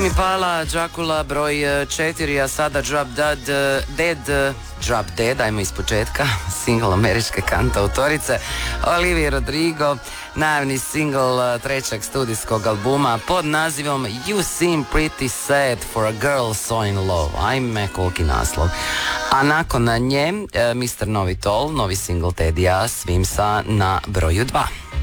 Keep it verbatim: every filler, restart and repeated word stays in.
Mi pala Dracula broj četiri, a sada Drop Dead, Dead, Drop Dead, ajmo iz početka, single američke kantautorice Olivia Rodrigo, najavni single trećeg studijskog albuma pod nazivom You Seem Pretty Sad for a Girl So In Love. Ajme, koliki naslov. A nakon nje, mister Novi Tol, novi single Tedija Swimsa na broju dva.